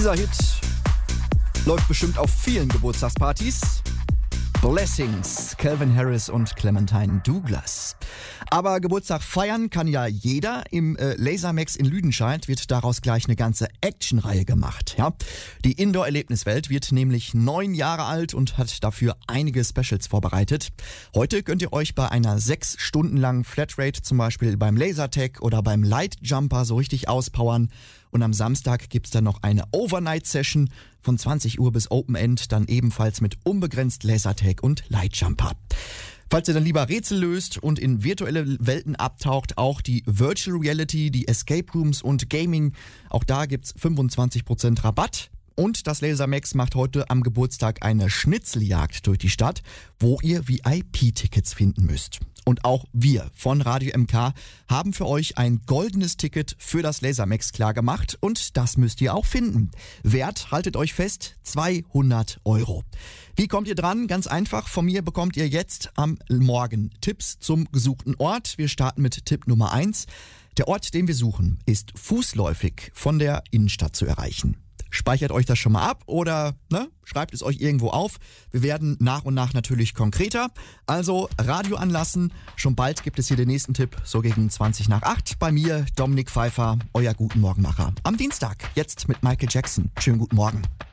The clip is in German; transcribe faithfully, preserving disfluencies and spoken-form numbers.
Dieser Hit läuft bestimmt auf vielen Geburtstagspartys. Blessings, Calvin Harris und Clementine Douglas. Aber Geburtstag feiern kann ja jeder. Im äh, Lasermax in Lüdenscheid wird daraus gleich eine ganze Actionreihe gemacht. Ja? Die Indoor-Erlebniswelt wird nämlich neun Jahre alt und hat dafür einige Specials vorbereitet. Heute könnt ihr euch bei einer sechs Stunden langen Flatrate zum Beispiel beim Lasertag oder beim Light Jumper so richtig auspowern. Und am Samstag gibt's dann noch eine Overnight-Session von zwanzig Uhr bis Open End, dann ebenfalls mit unbegrenzt Lasertag und Light Jumper. Falls ihr dann lieber Rätsel löst und in virtuelle Welten abtaucht, auch die Virtual Reality, die Escape Rooms und Gaming, auch da gibt's fünfundzwanzig Prozent Rabatt. Und das Lasermax macht heute am Geburtstag eine Schnitzeljagd durch die Stadt, wo ihr V I P-Tickets finden müsst. Und auch wir von Radio M K haben für euch ein goldenes Ticket für das Lasermax klar gemacht und das müsst ihr auch finden. Wert, haltet euch fest, zweihundert Euro. Wie kommt ihr dran? Ganz einfach, von mir bekommt ihr jetzt am Morgen Tipps zum gesuchten Ort. Wir starten mit Tipp Nummer eins. Der Ort, den wir suchen, ist fußläufig von der Innenstadt zu erreichen. Speichert euch das schon mal ab oder ne, schreibt es euch irgendwo auf. Wir werden nach und nach natürlich konkreter. Also Radio anlassen. Schon bald gibt es hier den nächsten Tipp, so gegen zwanzig nach acht. Bei mir, Dominik Pfeiffer, euer Guten Morgenmacher. Am Dienstag, jetzt mit Michael Jackson. Schönen guten Morgen.